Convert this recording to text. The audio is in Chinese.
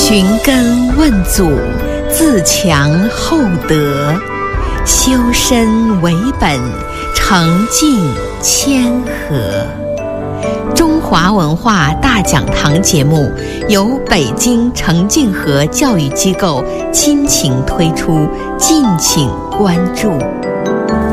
寻根问祖，自强厚德，修身为本，诚敬谦和。中华文化大讲堂节目由北京诚敬和教育机构倾情推出，敬请关注。